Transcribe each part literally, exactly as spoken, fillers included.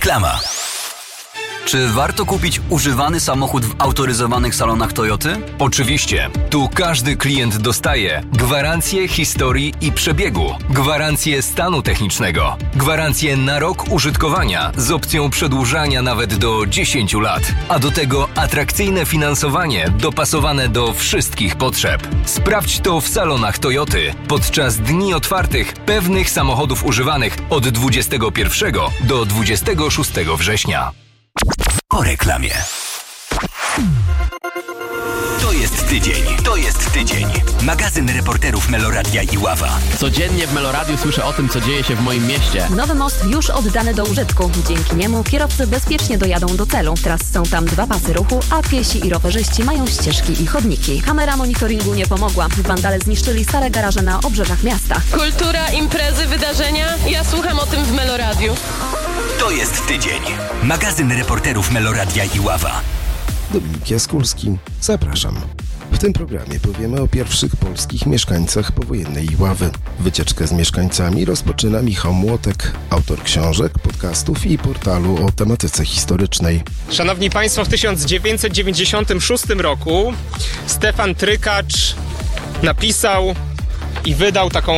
Reklama. Czy warto kupić używany samochód w autoryzowanych salonach Toyoty? Oczywiście. Tu każdy klient dostaje gwarancję historii i przebiegu, gwarancję stanu technicznego, gwarancję na rok użytkowania z opcją przedłużania nawet do dziesięciu lat, a do tego atrakcyjne finansowanie dopasowane do wszystkich potrzeb. Sprawdź to w salonach Toyoty podczas dni otwartych pewnych samochodów używanych od dwudziestego pierwszego do dwudziestego szóstego września. Po reklamie. To jest tydzień. To jest tydzień. Magazyn reporterów Meloradia i Ława. Codziennie w Meloradiu słyszę o tym, co dzieje się w moim mieście. Nowy most już oddany do użytku. Dzięki niemu kierowcy bezpiecznie dojadą do celu. Teraz są tam dwa pasy ruchu, a piesi i rowerzyści mają ścieżki i chodniki. Kamera monitoringu nie pomogła. Wandale zniszczyli stare garaże na obrzeżach miasta. Kultura, imprezy, wydarzenia. Ja słucham o tym w Meloradiu. To jest tydzień. Magazyn reporterów Meloradia i Ława. Dominik Jaskulski. Zapraszam. W tym programie powiemy o pierwszych polskich mieszkańcach powojennej Iławy. Wycieczkę z mieszkańcami rozpoczyna Michał Młotek, autor książek, podcastów i portalu o tematyce historycznej. Szanowni Państwo, w tysiąc dziewięćset dziewięćdziesiątym szóstym roku Stefan Trykacz napisał i wydał taką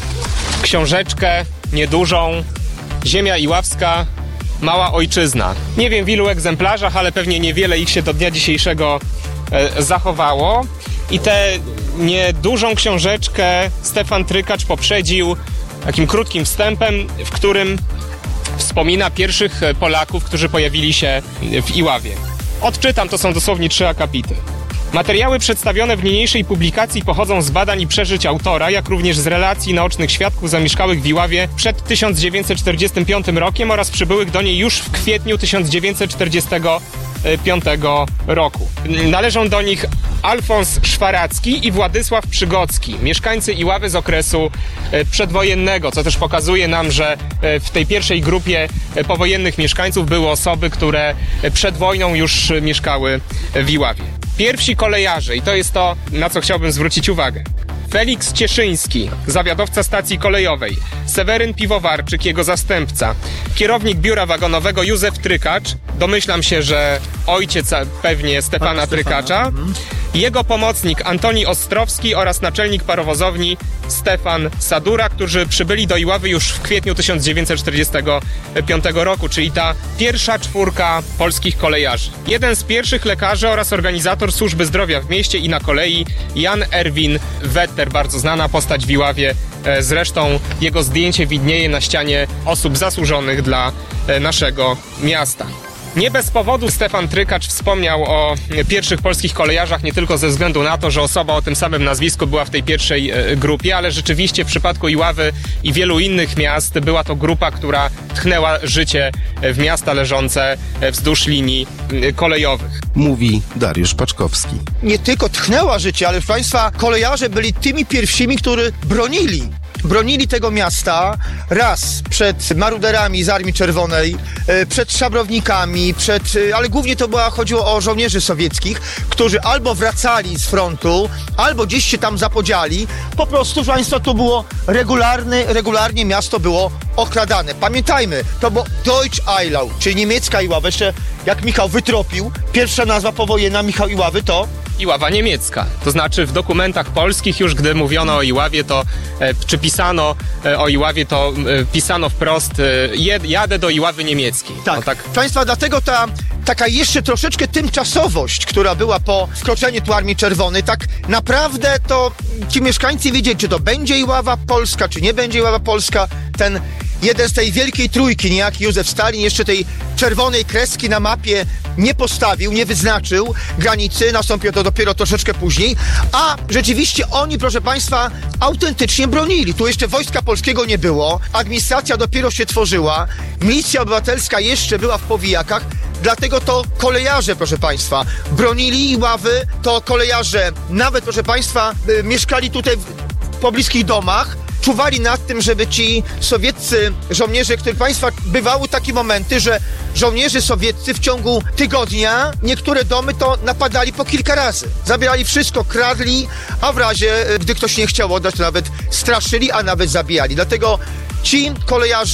książeczkę niedużą, Ziemia Iławska, Mała Ojczyzna. Nie wiem w ilu egzemplarzach, ale pewnie niewiele ich się do dnia dzisiejszego e, zachowało. I tę niedużą książeczkę Stefan Trykacz poprzedził takim krótkim wstępem, w którym wspomina pierwszych Polaków, którzy pojawili się w Iławie. Odczytam, to są dosłownie trzy akapity. Materiały przedstawione w niniejszej publikacji pochodzą z badań i przeżyć autora, jak również z relacji naocznych świadków zamieszkałych w Iławie przed tysiąc dziewięćset czterdziestym piątym rokiem oraz przybyłych do niej już w kwietniu tysiąc dziewięćset czterdziestego piątego roku. Należą do nich Alfons Szwaracki i Władysław Przygocki, mieszkańcy Iławy z okresu przedwojennego, co też pokazuje nam, że w tej pierwszej grupie powojennych mieszkańców były osoby, które przed wojną już mieszkały w Iławie. Pierwsi kolejarze, i to jest to, na co chciałbym zwrócić uwagę. Feliks Cieszyński, zawiadowca stacji kolejowej, Seweryn Piwowarczyk, jego zastępca, kierownik biura wagonowego Józef Trykacz, domyślam się, że ojciec pewnie Stefana Trykacza, jego pomocnik Antoni Ostrowski oraz naczelnik parowozowni Stefan Sadura, którzy przybyli do Iławy już w kwietniu tysiąc dziewięćset czterdziestego piątego roku, czyli ta pierwsza czwórka polskich kolejarzy. Jeden z pierwszych lekarzy oraz organizator służby zdrowia w mieście i na kolei, Jan Erwin Wetter, bardzo znana postać w Iławie. Zresztą jego zdjęcie widnieje na ścianie osób zasłużonych dla naszego miasta. Nie bez powodu Stefan Trykacz wspomniał o pierwszych polskich kolejarzach, nie tylko ze względu na to, że osoba o tym samym nazwisku była w tej pierwszej grupie, ale rzeczywiście w przypadku Iławy i wielu innych miast była to grupa, która tchnęła życie w miasta leżące wzdłuż linii kolejowych. Mówi Dariusz Paczkowski. Nie tylko tchnęła życie, ale proszę Państwa, kolejarze byli tymi pierwszymi, którzy bronili Bronili tego miasta raz przed maruderami z Armii Czerwonej, przed szabrownikami, przed, ale głównie to była, chodziło o żołnierzy sowieckich, którzy albo wracali z frontu, albo gdzieś się tam zapodziali. Po prostu, proszę Państwa, to było regularny, regularnie miasto było okradane. Pamiętajmy, to było Deutsch Eilau, czyli niemiecka Iława. Jeszcze jak Michał wytropił, pierwsza nazwa powojenna Michał Iławy to Iława niemiecka. To znaczy w dokumentach polskich już, gdy mówiono o Iławie, to e, czy pisano e, o Iławie, to e, pisano wprost e, jed, jadę do Iławy niemieckiej. Tak. No, tak. Proszę Państwa, dlatego ta taka jeszcze troszeczkę tymczasowość, która była po wkroczeniu tu Armii Czerwonej, tak naprawdę to ci mieszkańcy wiedzieli, czy to będzie Iława Polska, czy nie będzie Iława Polska. Ten jeden z tej wielkiej trójki, niejaki Józef Stalin, jeszcze tej czerwonej kreski na mapie nie postawił, nie wyznaczył granicy, nastąpiło to dopiero troszeczkę później, a rzeczywiście oni, proszę Państwa, autentycznie bronili. Tu jeszcze Wojska Polskiego nie było, administracja dopiero się tworzyła, milicja obywatelska jeszcze była w powijakach, dlatego to kolejarze, proszę Państwa, bronili Iławy, to kolejarze nawet, proszę Państwa, y, mieszkali tutaj w, w pobliskich domach, czuwali nad tym, żeby ci sowieccy żołnierze, których Państwa, bywały takie momenty, że żołnierze sowieccy w ciągu tygodnia niektóre domy to napadali po kilka razy. Zabierali wszystko, kradli, a w razie, gdy ktoś nie chciał oddać, to nawet straszyli, a nawet zabijali. Dlatego ci kolejarze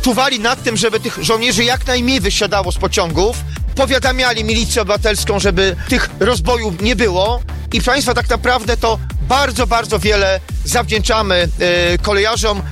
czuwali nad tym, żeby tych żołnierzy jak najmniej wysiadało z pociągów, powiadamiali milicję obywatelską, żeby tych rozbojów nie było i proszę Państwa, tak naprawdę to bardzo, bardzo wiele zawdzięczamy yy, kolejarzom.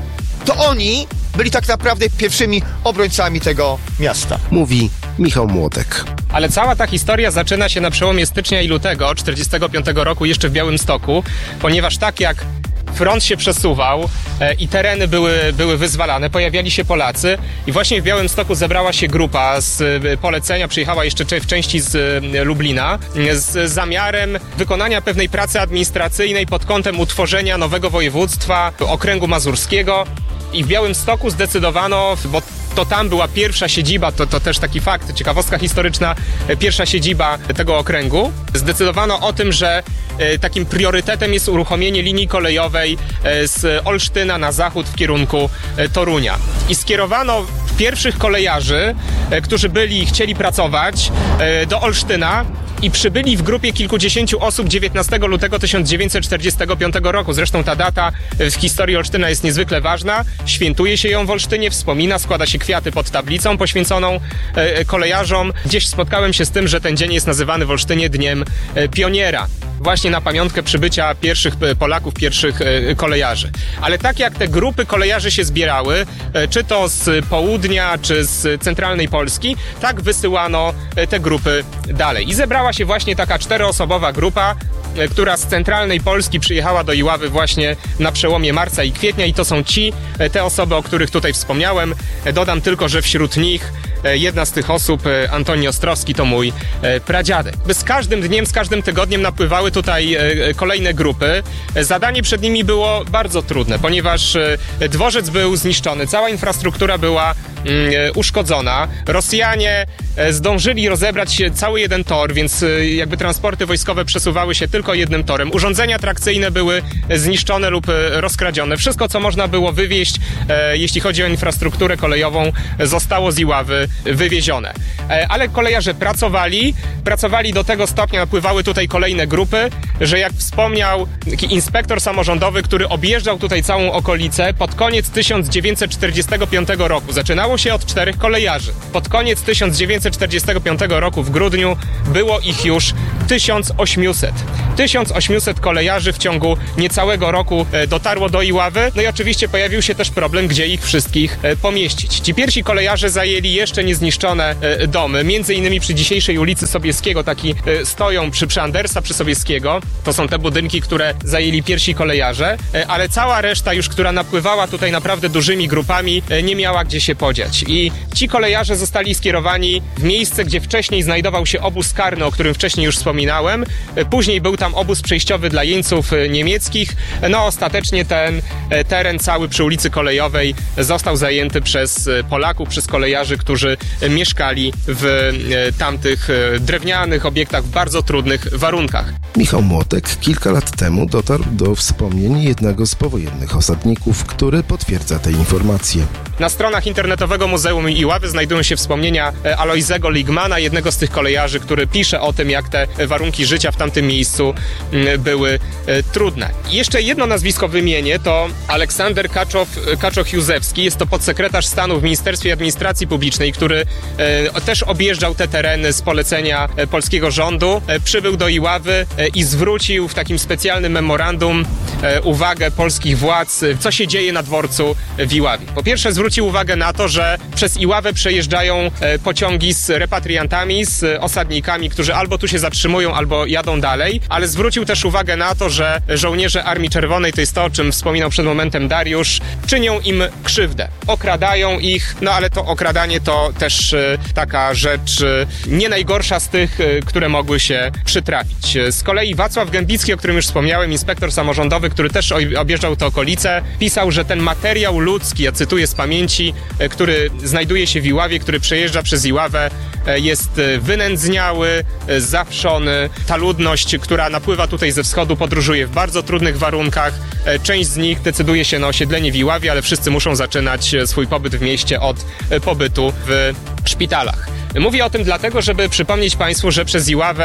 To oni byli tak naprawdę pierwszymi obrońcami tego miasta. Mówi Michał Młotek. Ale cała ta historia zaczyna się na przełomie stycznia i lutego tysiąc dziewięćset czterdziestego piątego roku jeszcze w Białymstoku, ponieważ tak jak front się przesuwał e, i tereny były, były wyzwalane, pojawiali się Polacy i właśnie w Białymstoku zebrała się grupa z e, polecenia, przyjechała jeszcze w części z e, Lublina, e, z zamiarem wykonania pewnej pracy administracyjnej pod kątem utworzenia nowego województwa okręgu mazurskiego. I w Białymstoku zdecydowano, bo to tam była pierwsza siedziba, to, to też taki fakt, ciekawostka historyczna, pierwsza siedziba tego okręgu. Zdecydowano o tym, że e, takim priorytetem jest uruchomienie linii kolejowej e, z Olsztyna na zachód w kierunku e, Torunia. I skierowano pierwszych kolejarzy, e, którzy byli i chcieli pracować e, do Olsztyna. I przybyli w grupie kilkudziesięciu osób dziewiętnastego lutego tysiąc dziewięćset czterdziestego piątego roku. Zresztą ta data w historii Olsztyna jest niezwykle ważna. Świętuje się ją w Olsztynie, wspomina, składa się kwiaty pod tablicą poświęconą e, kolejarzom. Gdzieś spotkałem się z tym, że ten dzień jest nazywany w Olsztynie Dniem e, Pioniera. Właśnie na pamiątkę przybycia pierwszych Polaków, pierwszych e, kolejarzy. Ale tak jak te grupy kolejarzy się zbierały, e, czy to z południa, czy z centralnej Polski, tak wysyłano e, te grupy dalej. I zebrała się właśnie taka czteroosobowa grupa, e, która z centralnej Polski przyjechała do Iławy właśnie na przełomie marca i kwietnia i to są ci, e, te osoby, o których tutaj wspomniałem. E, dodam tylko, że wśród nich e, jedna z tych osób, e, Antoni Ostrowski, to mój e, pradziadek. Z każdym dniem, z każdym tygodniem napływały tutaj e, kolejne grupy. E, zadanie przed nimi było bardzo trudne, ponieważ e, dworzec był zniszczony, cała infrastruktura była mm, e, uszkodzona. Rosjanie e, zdążyli rozebrać cały jeden tor, więc e, jakby transporty wojskowe przesuwały się tylko jednym torem. Urządzenia trakcyjne były zniszczone lub e, rozkradzione. Wszystko, co można było wywieźć, e, jeśli chodzi o infrastrukturę kolejową, zostało z Iławy wywiezione. E, ale kolejarze pracowali, pracowali do tego stopnia, napływały tutaj kolejne grupy, że jak wspomniał taki inspektor samorządowy, który objeżdżał tutaj całą okolicę, pod koniec tysiąc dziewięćset czterdziestego piątego roku, zaczynało się od czterech kolejarzy. Pod koniec tysiąc dziewięćset czterdziestego piątego roku w grudniu było ich już tysiąc osiemset. tysiąc osiemset kolejarzy w ciągu niecałego roku dotarło do Iławy. No i oczywiście pojawił się też problem, gdzie ich wszystkich pomieścić. Ci pierwsi kolejarze zajęli jeszcze niezniszczone domy, między innymi przy dzisiejszej ulicy Sobieskiego, taki stoją przy, przy Andersa, przy Sobieskiego. To są te budynki, które zajęli pierwsi kolejarze, ale cała reszta już, która napływała tutaj naprawdę dużymi grupami, nie miała gdzie się podziać. I ci kolejarze zostali skierowani w miejsce, gdzie wcześniej znajdował się obóz karny, o którym wcześniej już wspominałem. Później był tam obóz przejściowy dla jeńców niemieckich. No ostatecznie ten teren cały przy ulicy Kolejowej został zajęty przez Polaków, przez kolejarzy, którzy mieszkali w tamtych drewnianych obiektach w bardzo trudnych warunkach. Michał Młotek kilka lat temu dotarł do wspomnień jednego z powojennych osadników, który potwierdza te informacje. Na stronach internetowego Muzeum Iławy znajdują się wspomnienia Alojzego Ligmana, jednego z tych kolejarzy, który pisze o tym, jak te warunki życia w tamtym miejscu były trudne. I jeszcze jedno nazwisko wymienię, to Aleksander Kaczow, Kaczoch-Józefski, jest to podsekretarz stanu w Ministerstwie Administracji Publicznej, który e, też objeżdżał te tereny z polecenia e, polskiego rządu, e, przybył do Iławy e, i zwrócił w takim specjalnym memorandum e, uwagę polskich władz, e, co się dzieje na dworcu w Iławie. Po pierwsze zwrócił uwagę na to, że przez Iławę przejeżdżają e, pociągi z repatriantami, z osadnikami, którzy albo tu się zatrzymują, albo jadą dalej, ale zwrócił też uwagę na to, że żołnierze Armii Czerwonej, to jest to, o czym wspominał przed momentem Dariusz, czynią im krzywdę. Okradają ich, no ale to okradanie to też e, taka rzecz e, nie najgorsza z tych, e, które mogły się przytrafić. Z kolei Wacław Gębicki, o którym już wspomniałem, inspektor samorządowy, który też objeżdżał te okolice, pisał, że ten materiał ludzki, ja cytuję z pamięci, e, który znajduje się w Iławie, który przejeżdża przez Iławę, e, jest wynędzniały, e, zawszony. Ta ludność, która napływa tutaj ze wschodu, podróżuje w bardzo trudnych warunkach. E, część z nich decyduje się na osiedlenie w Iławie, ale wszyscy muszą zaczynać swój pobyt w mieście od pobytu w szpitalach. Mówię o tym dlatego, żeby przypomnieć Państwu, że przez Iławę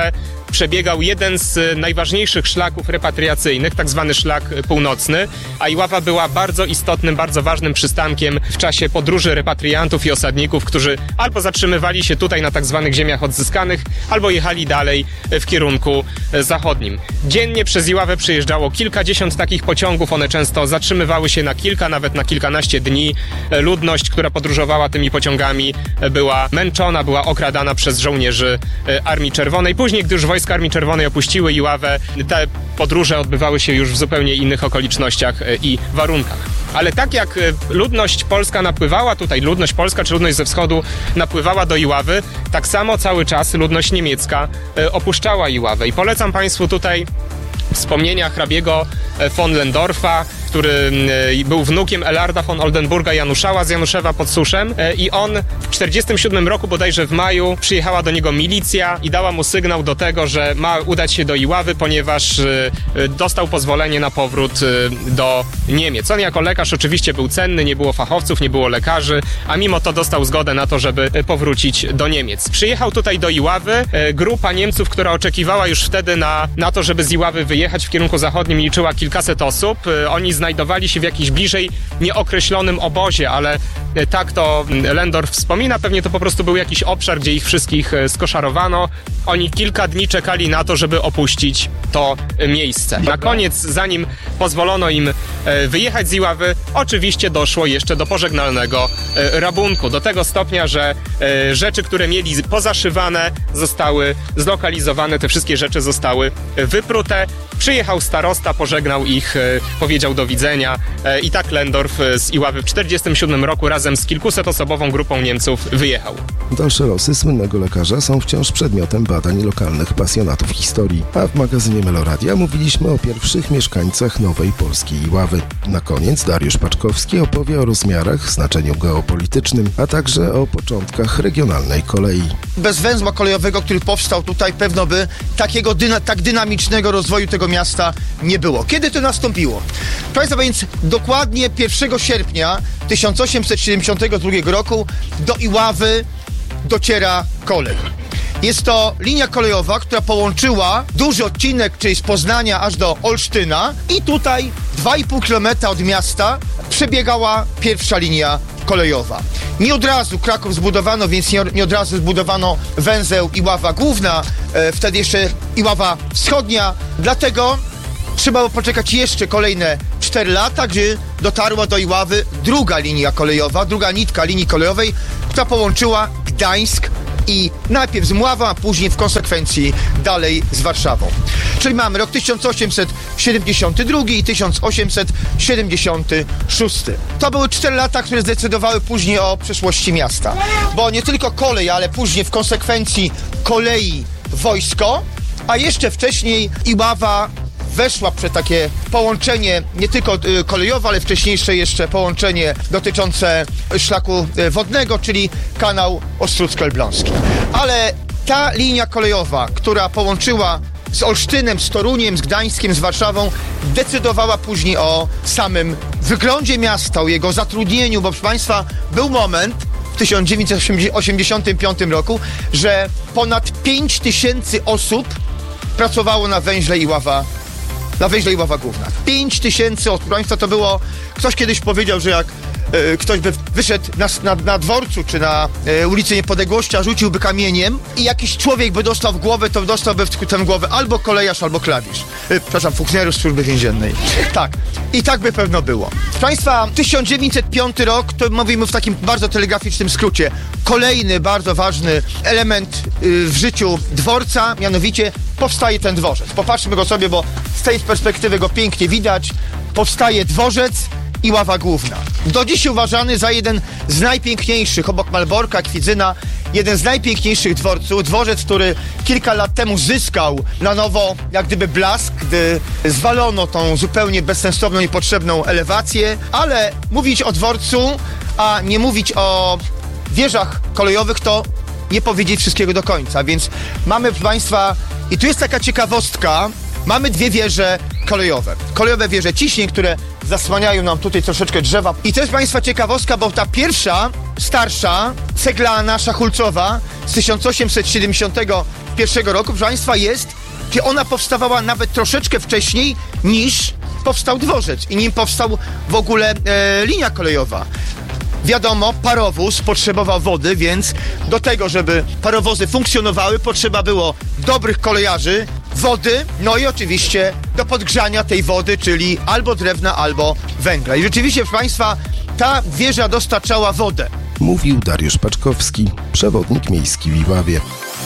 przebiegał jeden z najważniejszych szlaków repatriacyjnych, tak zwany szlak północny, a Iława była bardzo istotnym, bardzo ważnym przystankiem w czasie podróży repatriantów i osadników, którzy albo zatrzymywali się tutaj na tak zwanych ziemiach odzyskanych, albo jechali dalej w kierunku zachodnim. Dziennie przez Iławę przyjeżdżało kilkadziesiąt takich pociągów, one często zatrzymywały się na kilka, nawet na kilkanaście dni. Ludność, która podróżowała tymi pociągami, była męczona, była okradana przez żołnierzy Armii Czerwonej. Później, gdy już wojska Armii Czerwonej opuściły Iławę, te podróże odbywały się już w zupełnie innych okolicznościach i warunkach. Ale tak jak ludność polska napływała tutaj, ludność polska czy ludność ze wschodu napływała do Iławy, tak samo cały czas ludność niemiecka opuszczała Iławę. I polecam Państwu tutaj wspomnienia hrabiego von Lendorfa, który był wnukiem Elarda von Oldenburga Januszała z Januszewa pod Suszem, i on w czterdziestym siódmym roku, bodajże w maju, przyjechała do niego milicja i dała mu sygnał do tego, że ma udać się do Iławy, ponieważ dostał pozwolenie na powrót do Niemiec. On jako lekarz oczywiście był cenny, nie było fachowców, nie było lekarzy, a mimo to dostał zgodę na to, żeby powrócić do Niemiec. Przyjechał tutaj do Iławy, grupa Niemców, która oczekiwała już wtedy na, na to, żeby z Iławy wyjechać w kierunku zachodnim, liczyła kilkaset osób. Oni znajdowali się w jakimś bliżej nieokreślonym obozie, ale tak to Lendorf wspomina, pewnie to po prostu był jakiś obszar, gdzie ich wszystkich skoszarowano. Oni kilka dni czekali na to, żeby opuścić to miejsce. Na koniec, zanim pozwolono im wyjechać z Iławy, oczywiście doszło jeszcze do pożegnalnego rabunku. Do tego stopnia, że rzeczy, które mieli pozaszywane, zostały zlokalizowane, te wszystkie rzeczy zostały wyprute. Przyjechał starosta, pożegnał ich, powiedział do widzenia i tak Lendorf z Iławy w czterdziestym siódmym roku razem z kilkusetosobową grupą Niemców wyjechał. Dalsze losy słynnego lekarza są wciąż przedmiotem badań lokalnych pasjonatów historii, a w magazynie Meloradia mówiliśmy o pierwszych mieszkańcach nowej polskiej Iławy. Na koniec Dariusz Paczkowski opowie o rozmiarach, znaczeniu geopolitycznym, a także o początkach regionalnej kolei. Bez węzła kolejowego, który powstał tutaj, pewno by takiego dyna, tak dynamicznego rozwoju tego miasta nie było. Kiedy to nastąpiło? Państwo, więc dokładnie pierwszego sierpnia tysiąc osiemset siedemdziesiątego drugiego roku do Iławy dociera kolej. Jest to linia kolejowa, która połączyła duży odcinek, czyli z Poznania aż do Olsztyna, i tutaj dwa i pół kilometra od miasta przebiegała pierwsza linia kolejowa. Nie od razu Kraków zbudowano, więc nie, nie od razu zbudowano węzeł Iława Główna, e, wtedy jeszcze Iława Wschodnia, dlatego trzeba było poczekać jeszcze kolejne cztery lata, gdy dotarła do Iławy druga linia kolejowa, druga nitka linii kolejowej, która połączyła Gdańsk i najpierw z Mławą, a później w konsekwencji dalej z Warszawą. Czyli mamy rok tysiąc osiemset siedemdziesiąty drugi i tysiąc osiemset siedemdziesiąty szósty. To były cztery lata, które zdecydowały później o przyszłości miasta. Bo nie tylko kolej, ale później w konsekwencji kolei wojsko, a jeszcze wcześniej Iława weszła przez takie połączenie nie tylko y, kolejowe, ale wcześniejsze jeszcze połączenie dotyczące szlaku y, wodnego, czyli kanał Ostródzko-Elbląski. Ale ta linia kolejowa, która połączyła z Olsztynem, z Toruniem, z Gdańskiem, z Warszawą, decydowała później o samym wyglądzie miasta, o jego zatrudnieniu, bo proszę Państwa, był moment w tysiąc dziewięćset osiemdziesiątym piątym roku, że ponad pięć tysięcy osób pracowało na węźle Iława na węźle Iława Główna. pięć tysięcy osób. Państwa, to było... Ktoś kiedyś powiedział, że jak e, ktoś by wyszedł na, na, na dworcu czy na e, ulicy Niepodległości, a rzuciłby kamieniem i jakiś człowiek by dostał w głowę, to dostałby w tę głowę albo kolejarz, albo klawisz. E, przepraszam, funkcjonariusz służby więziennej. Tak. I tak by pewno było. Proszę Państwa, tysiąc dziewięćset piąty rok, to mówimy w takim bardzo telegraficznym skrócie. Kolejny bardzo ważny element y, w życiu dworca, mianowicie powstaje ten dworzec. Popatrzmy go sobie, bo z tej perspektywy go pięknie widać. Powstaje dworzec Iława Główna. Do dziś uważany za jeden z najpiękniejszych, obok Malborka, Kwidzyna, jeden z najpiękniejszych dworców. Dworzec, który kilka lat temu zyskał na nowo jak gdyby blask, gdy zwalono tą zupełnie bezsensowną, niepotrzebną elewację. Ale mówić o dworcu, a nie mówić o wieżach kolejowych, to nie powiedzieć wszystkiego do końca. Więc mamy, proszę Państwa, i tu jest taka ciekawostka, mamy dwie wieże kolejowe. Kolejowe wieże ciśnień, które zasłaniają nam tutaj troszeczkę drzewa. I to jest, Państwa, ciekawostka, bo ta pierwsza, starsza, ceglana, szachulcowa z tysiąc osiemset siedemdziesiątego pierwszego roku, proszę Państwa, jest Czyli ona powstawała nawet troszeczkę wcześniej niż powstał dworzec i nim powstał w ogóle e, linia kolejowa. Wiadomo, parowóz potrzebował wody, więc do tego, żeby parowozy funkcjonowały, potrzeba było dobrych kolejarzy, wody, no i oczywiście do podgrzania tej wody, czyli albo drewna, albo węgla. I rzeczywiście, proszę Państwa, ta wieża dostarczała wodę. Mówił Dariusz Paczkowski, przewodnik miejski w Iławie.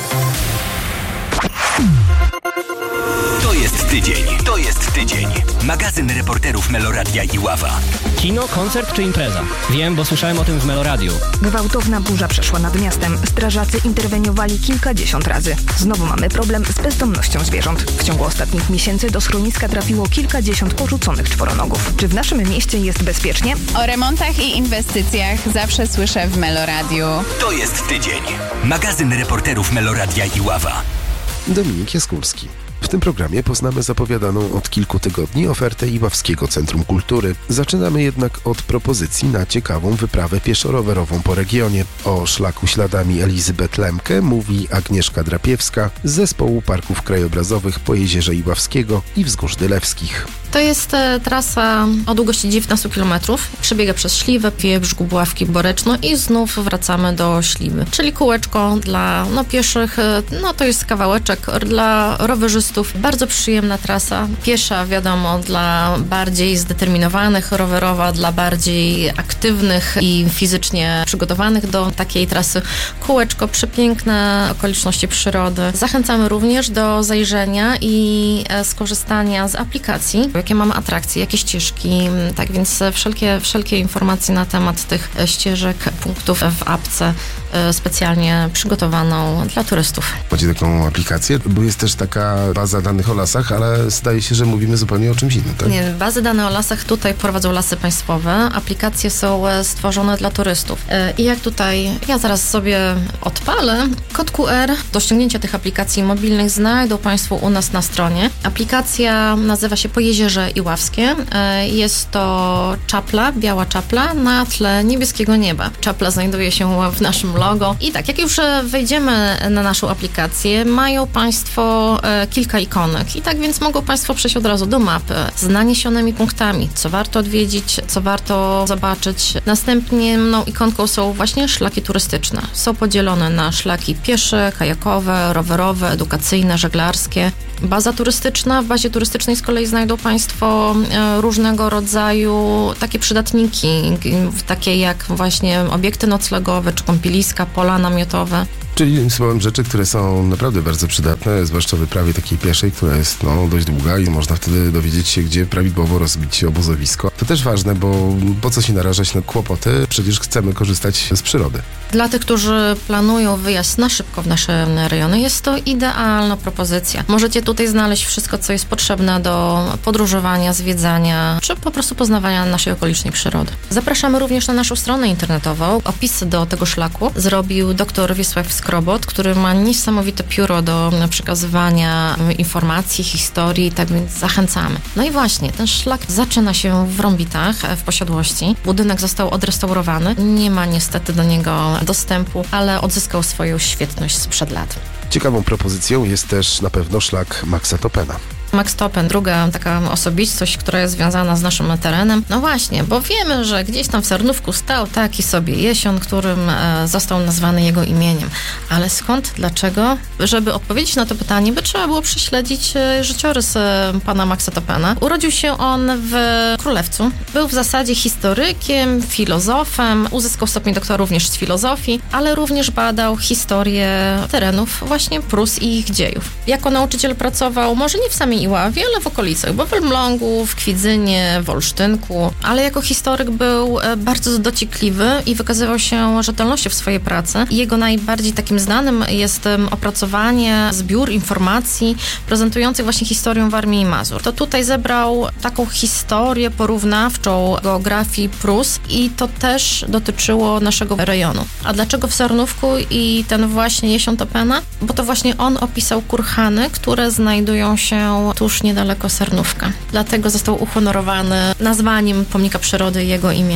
To jest tydzień, to jest tydzień. Magazyn reporterów Meloradia Iława. Kino, koncert czy impreza? Wiem, bo słyszałem o tym w Meloradiu. Gwałtowna burza przeszła nad miastem. Strażacy interweniowali kilkadziesiąt razy. Znowu mamy problem z bezdomnością zwierząt. W ciągu ostatnich miesięcy do schroniska trafiło kilkadziesiąt porzuconych czworonogów. Czy w naszym mieście jest bezpiecznie? O remontach i inwestycjach zawsze słyszę w Meloradiu. To jest tydzień. Magazyn reporterów Meloradia Iława. Dominik Jaskulski. W tym programie poznamy zapowiadaną od kilku tygodni ofertę Iławskiego Centrum Kultury. Zaczynamy jednak od propozycji na ciekawą wyprawę pieszo-rowerową po regionie. O szlaku śladami Elizabeth Lemke mówi Agnieszka Drapiewska z Zespołu Parków Krajobrazowych po Jezierze Iławskiego i Wzgórz Dylewskich. To jest e, trasa o długości dziewiętnaście kilometrów. Przebiega przez Śliwę, Wieprz, Głubławki, Boreczno i znów wracamy do Śliwy. Czyli kółeczko dla no, pieszych, no to jest kawałeczek dla rowerzystów. Bardzo przyjemna trasa. Piesza, wiadomo, dla bardziej zdeterminowanych, rowerowa dla bardziej aktywnych i fizycznie przygotowanych do takiej trasy. Kółeczko, przepiękne okoliczności przyrody. Zachęcamy również do zajrzenia i e, skorzystania z aplikacji. Jakie mamy atrakcje, jakie ścieżki, tak więc wszelkie, wszelkie informacje na temat tych ścieżek, punktów w apce specjalnie przygotowaną dla turystów. Macie taką aplikację, bo jest też taka baza danych o lasach, ale zdaje się, że mówimy zupełnie o czymś innym, tak? Nie, bazy danych o lasach tutaj prowadzą Lasy Państwowe. Aplikacje są stworzone dla turystów. I jak tutaj, ja zaraz sobie odpalę, kod Q R do ściągnięcia tych aplikacji mobilnych znajdą Państwo u nas na stronie. Aplikacja nazywa się Po Jezierze Iławskie. Jest to czapla, biała czapla na tle niebieskiego nieba. Czapla znajduje się w naszym logo. I tak, jak już wejdziemy na naszą aplikację, mają Państwo e, kilka ikonek. I tak więc mogą Państwo przejść od razu do mapy z naniesionymi punktami, co warto odwiedzić, co warto zobaczyć. Następną ikonką są właśnie szlaki turystyczne. Są podzielone na szlaki piesze, kajakowe, rowerowe, edukacyjne, żeglarskie. Baza turystyczna. W bazie turystycznej z kolei znajdą Państwo e, różnego rodzaju takie przydatniki, takie jak właśnie obiekty noclegowe, czy kąpieliska, pola namiotowe. Czyli słowem rzeczy, które są naprawdę bardzo przydatne, zwłaszcza w wyprawie takiej pieszej, która jest no, dość długa i można wtedy dowiedzieć się, gdzie prawidłowo rozbić obozowisko. To też ważne, bo po co się narażać na kłopoty? Przecież chcemy korzystać z przyrody. Dla tych, którzy planują wyjazd na szybko w nasze rejony, jest to idealna propozycja. Możecie tutaj znaleźć wszystko, co jest potrzebne do podróżowania, zwiedzania, czy po prostu poznawania naszej okolicznej przyrody. Zapraszamy również na naszą stronę internetową. Opisy do tego szlaku zrobił dr Wiesław Skrobot, który ma niesamowite pióro do przekazywania informacji, historii, tak więc zachęcamy. No i właśnie, ten szlak zaczyna się w Rąbitach, w posiadłości. Budynek został odrestaurowany. Nie ma niestety do niego dostępu, ale odzyskał swoją świetność sprzed lat. Ciekawą propozycją jest też na pewno szlak Maxa Topena. Max Topen, druga taka osobistość, która jest związana z naszym terenem. No właśnie, bo wiemy, że gdzieś tam w Sarnówku stał taki sobie jesion, którym e, został nazwany jego imieniem. Ale skąd, dlaczego? Żeby odpowiedzieć na to pytanie, by trzeba było prześledzić e, życiorys e, pana Maxa Topena. Urodził się on w Królewcu. Był w zasadzie historykiem, filozofem, uzyskał stopień doktora również z filozofii, ale również badał historię terenów właśnie Prus i ich dziejów. Jako nauczyciel pracował może nie w samej Iławie, ale w okolicach, bo w Elblągu, w Kwidzynie, w Olsztynku, ale jako historyk był bardzo dociekliwy i wykazywał się rzetelnością w swojej pracy. Jego najbardziej takim znanym jest opracowanie zbiór informacji prezentujących właśnie historię Warmii i Mazur. To tutaj zebrał taką historię porównawczą geografii Prus i to też dotyczyło naszego rejonu. A dlaczego w Sarnówku i ten właśnie jesion Topena? Bo to właśnie on opisał kurhany, które znajdują się tuż niedaleko Sarnówka. Dlatego został uhonorowany nazwaniem pomnika przyrody jego imieniem.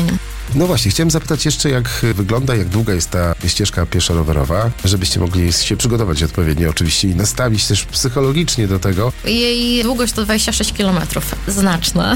No właśnie, chciałem zapytać jeszcze, jak wygląda, jak długa jest ta ścieżka pieszo-rowerowa, żebyście mogli się przygotować odpowiednio oczywiście i nastawić też psychologicznie do tego. Jej długość to dwadzieścia sześć kilometrów, znaczna.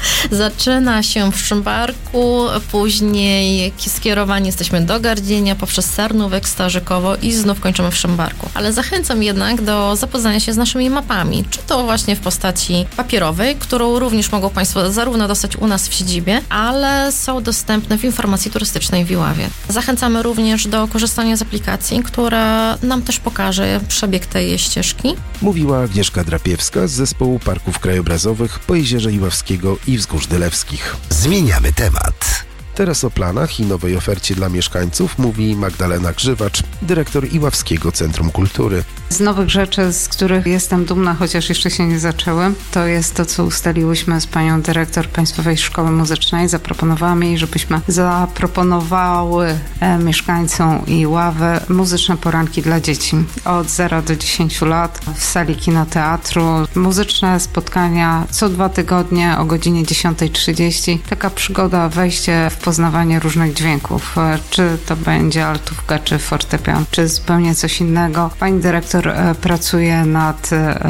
Zaczyna się w Szymbarku, później skierowani jesteśmy do Gardzienia poprzez Sarnówek, Starzykowo i znów kończymy w Szymbarku. Ale zachęcam jednak do zapoznania się z naszymi mapami, czy to właśnie w postaci papierowej, którą również mogą Państwo zarówno dostać u nas w siedzibie, ale są dostępne w informacji turystycznej w Iławie. Zachęcamy również do korzystania z aplikacji, która nam też pokaże przebieg tej ścieżki. Mówiła Agnieszka Drapiewska z zespołu Parków Krajobrazowych Pojezierza Iławskiego i Wzgórz Dylewskich. Zmieniamy temat. Teraz o planach i nowej ofercie dla mieszkańców mówi Magdalena Grzywacz, dyrektor Iławskiego Centrum Kultury. Z nowych rzeczy, z których jestem dumna, chociaż jeszcze się nie zaczęły, to jest to, co ustaliłyśmy z panią dyrektor Państwowej Szkoły Muzycznej. Zaproponowałam jej, żebyśmy zaproponowały e, mieszkańcom Iławy muzyczne poranki dla dzieci od zera do dziesięciu lat w sali kinoteatru. Muzyczne spotkania co dwa tygodnie o godzinie dziesiąta trzydzieści. Taka przygoda, wejście w poznawanie różnych dźwięków. Czy to będzie altówka, czy fortepian, czy zupełnie coś innego. Pani dyrektor pracuje nad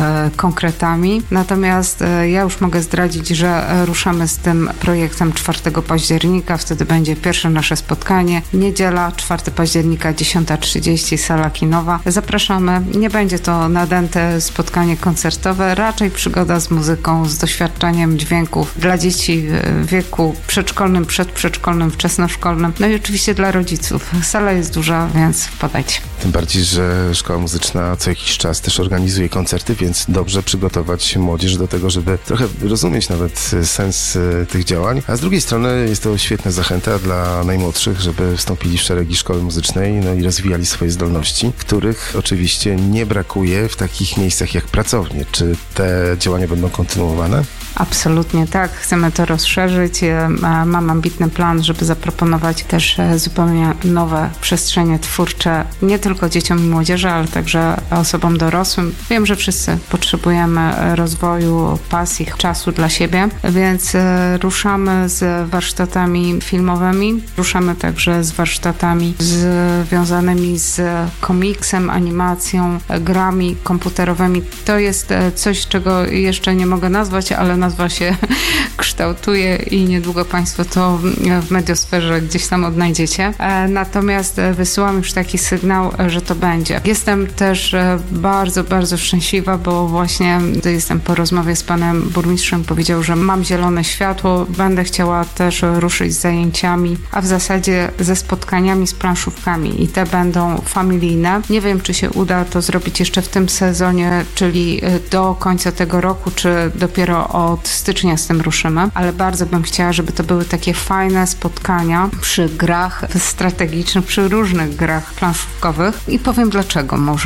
konkretami, natomiast ja już mogę zdradzić, że ruszamy z tym projektem czwartego października, wtedy będzie pierwsze nasze spotkanie. Niedziela, czwartego października, dziesiąta trzydzieści, sala kinowa. Zapraszamy. Nie będzie to nadęte spotkanie koncertowe, raczej przygoda z muzyką, z doświadczeniem dźwięków dla dzieci w wieku przedszkolnym, przedprzedszkolnym, wczesnoszkolnym, no i oczywiście dla rodziców. Sala jest duża, więc wpadajcie. Tym bardziej, że Szkoła Muzyczna co jakiś czas też organizuje koncerty, więc dobrze przygotować młodzież do tego, żeby trochę rozumieć nawet sens tych działań. A z drugiej strony jest to świetna zachęta dla najmłodszych, żeby wstąpili w szeregi Szkoły Muzycznej, no i rozwijali swoje zdolności, których oczywiście nie brakuje w takich miejscach jak pracownie. Czy te działania będą kontynuowane? Absolutnie tak. Chcemy to rozszerzyć. Mam ambitny plan, żeby zaproponować też zupełnie nowe przestrzenie twórcze, nie tylko dzieciom i młodzieży, ale także osobom dorosłym. Wiem, że wszyscy potrzebujemy rozwoju, pasji, czasu dla siebie, więc ruszamy z warsztatami filmowymi, ruszamy także z warsztatami związanymi z komiksem, animacją, grami komputerowymi. To jest coś, czego jeszcze nie mogę nazwać, ale nazwa się kształtuje i niedługo Państwo to w mediosferze gdzieś tam odnajdziecie. Natomiast wysyłam już taki sygnał, że to będzie. Jestem też bardzo, bardzo szczęśliwa, bo właśnie jestem po rozmowie z panem burmistrzem, powiedział, że mam zielone światło, będę chciała też ruszyć z zajęciami, a w zasadzie ze spotkaniami z planszówkami i te będą familijne. Nie wiem, czy się uda to zrobić jeszcze w tym sezonie, czyli do końca tego roku, czy dopiero od stycznia z tym ruszymy, ale bardzo bym chciała, żeby to były takie fajne spotkania przy grach strategicznych, przy różnych grach planszówkowych i powiem dlaczego może.